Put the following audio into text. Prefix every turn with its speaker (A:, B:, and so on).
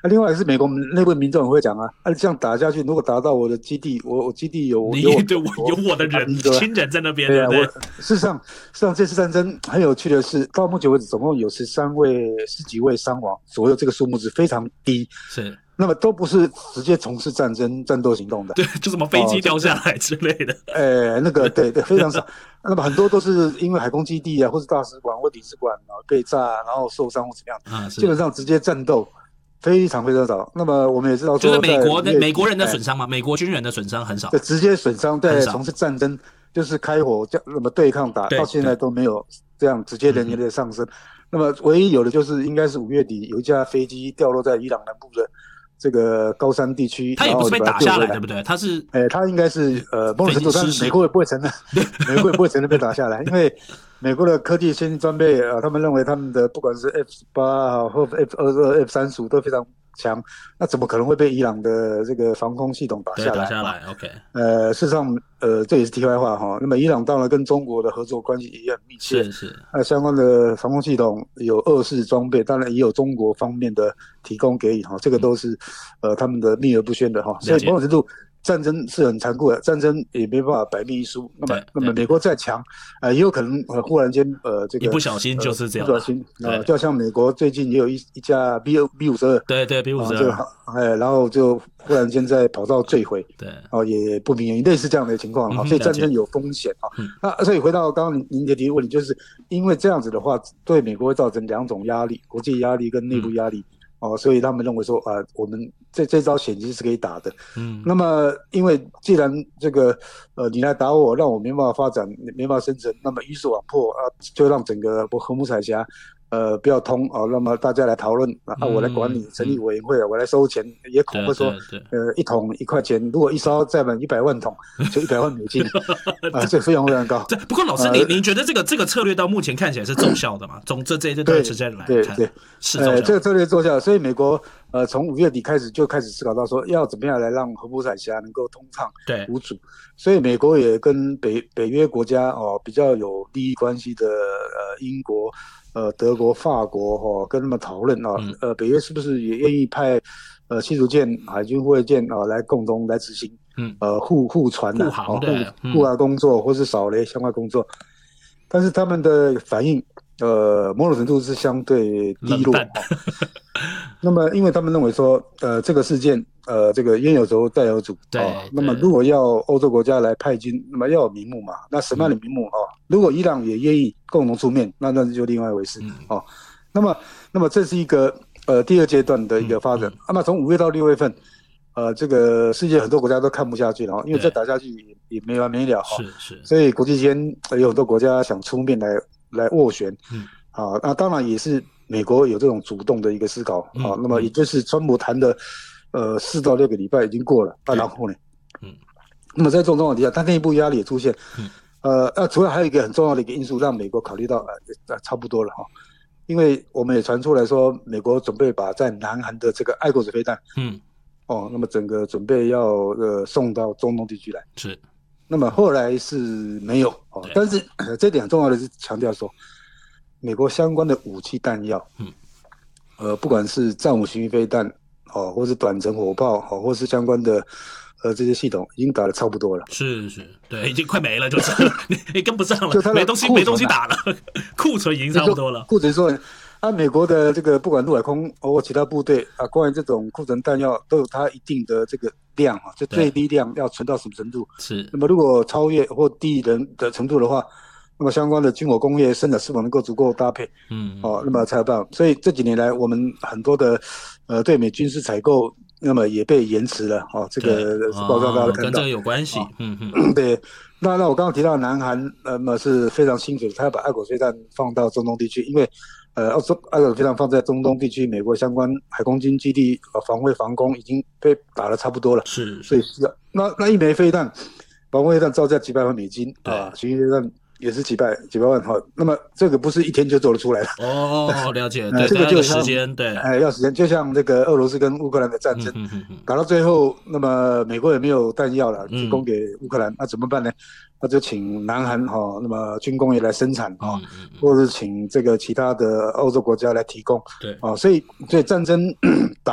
A: 另外是美国内部民众也会讲这样打下去，如果打到我的基地，我基地有我
B: 有我的人亲人在那边，对不对？
A: 事实上这次战争很有趣的是，到目前为止总共有十几位伤亡左右，这个数目是非常低。
B: 是。
A: 那么都不是直接从事战斗行动的，
B: 对，就什么飞机掉下来之类的，
A: 那个对，非常少。那么很多都是因为海空基地或是大使馆或领事馆被炸，然后受伤或怎么样，基本上直接战斗非常非常少。那么我们也知道说，
B: 就是美国人的损伤嘛，美国军人的损伤很少，
A: 直接损伤在从事战争就是开火那么对抗打，到现在都没有这样直接人员的上升。那么唯一有的就是应该是5月底有一架飞机掉落在伊朗南部的这个高山地区，
B: 他也不是被打下来，对不对？他是，
A: 他应该是某种程度，但是美国也不会承认，美国也不会承认被打下来，因为美国的科技先进装备他们认为他们的不管是 F-18或 F-22、F-35都非常强，那怎么可能会被伊朗的这个防空系统打下来
B: ？OK，
A: 事实上，这也是题外话哈。那么伊朗当然跟中国的合作关系也很密切，
B: 是。
A: 相关的防空系统有2式装备，当然也有中国方面的提供给予哈，这个都是他们的秘而不宣的哈。所以某种程度，战争是很残酷的，战争也没办法百密一疏。那么美国再强，也有可能忽然间这个
B: 一不小心就是这样，
A: 不小心就像美国最近也有一架 B-52，
B: 对 B-52，
A: 然后就忽然间在跑道坠毁，
B: 对
A: 也不明原因，类似这样的情况所以战争有风险那所以回到刚刚您的提问题，就是因为这样子的话，对美国会造成2种压力，国际压力跟内部压力。所以他们认为说我们这招险其实是可以打的。那么因为既然这个你来打我，让我没办法发展，没办法生存，那么鱼死网破就让整个荷姆海峡不要通那么大家来讨论我来管理，成立委员会我来收钱，也恐吓说一桶1块钱，如果一艘载满100万桶，就100万美金这非常非常高。
B: 不过老师，您觉得这个策略到目前看起来是奏效的吗？从这段时间来看，
A: 对，
B: 是奏效
A: 这个策略奏效，所以美国从5月底开始就开始思考到说要怎么样来让荷姆海峡能够通畅无阻，所以美国也跟北约国家比较有利益关系的英国、德国、法国跟他们讨论北约是不是也愿意派驱逐舰、海军护卫舰来共同来执行护船护航工作或是扫雷相关工作，但是他们的反应某种程度是相对低落那么因为他们认为说这个事件这个冤有头债有主那么如果要欧洲国家来派军，那么要有名目嘛，那什么样的名目如果伊朗也愿意共同出面，那就另外一回事那么这是一个第2阶段的一个发展那么从5月到6月份这个世界很多国家都看不下去了因为再打下去也没完没了
B: 是
A: 所以国际间有很多国家想出面来斡旋那当然也是美国有这种主动的一个思考那么也就是川普谈的4到6个礼拜已经过了然后呢那么在这种状况底下，他内部压力也出现除了还有一个很重要的一个因素让美国考虑到差不多了因为我们也传出来说美国准备把在南韩的这个爱国者飞弹那么整个准备要送到中东地区来
B: 是
A: 那么后来是没有但是这点很重要的是强调说美国相关的武器弹药不管是战武巡弋飞弹或是短程火炮或是相关的这些系统已经打得差不多了，
B: 是，对，已经快没了，就是你跟不上了，没东西打了，库存已经差不多了。
A: 库存说，美国的这个不管陆海空或其他部队关于这种库存弹药都有它一定的这个量就最低量要存到什么程度？
B: 是。
A: 那么如果超越或低人的程度的话，那么相关的军火工业生产是否能够足够搭配？那么才有办法。所以这几年来，我们很多的对美军事采购。那么也被延迟了这个报告大家看到
B: 跟这个有关系
A: 对那我刚刚提到南韩是非常清楚他要把爱国飞弹放到中东地区因为爱国飞弹放在中东地区美国相关海空军基地防卫防空已经被打得差不多了
B: 是
A: 所以需要那一枚飞弹防卫飞弹造价几百万美金巡弋飞弹也是几百万那么这个不是一天就做得出来的
B: 了解对
A: 这个就
B: 时间对
A: 要时间就像这个俄罗斯跟乌克兰的战争打到最后那么美国也没有弹药了提供给乌克兰那怎么办呢那就请南韩那么军工业来生产或者是请这个其他的欧洲国家来提供
B: 对
A: 所以战争